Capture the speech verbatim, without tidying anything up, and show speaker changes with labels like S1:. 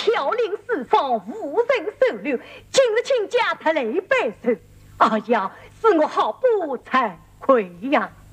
S1: 飘零四方，无人收留，今日亲家他来拜寿，哎呀，使我好不惭愧呀！